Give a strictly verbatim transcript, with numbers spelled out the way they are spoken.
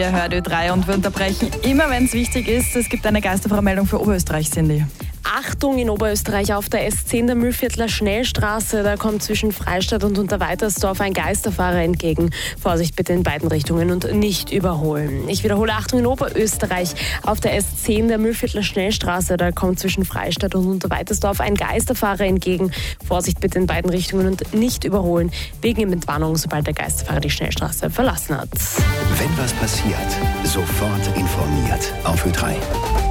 Ihr hört Ö drei und wir unterbrechen immer, wenn es wichtig ist. Es gibt eine Geisterfahrermeldung für Oberösterreich, Cindy. Achtung in Oberösterreich auf der S zehn der Mühlviertler Schnellstraße. Da kommt zwischen Freistadt und Unterweitersdorf ein Geisterfahrer entgegen. Vorsicht bitte in beiden Richtungen und nicht überholen. Ich wiederhole, Achtung in Oberösterreich auf der S zehn der Mühlviertler Schnellstraße. Da kommt zwischen Freistadt und Unterweitersdorf ein Geisterfahrer entgegen. Vorsicht bitte in beiden Richtungen und nicht überholen. Wegen ihm Entwarnung, sobald der Geisterfahrer die Schnellstraße verlassen hat. Wenn was passiert, sofort informiert auf Ö drei.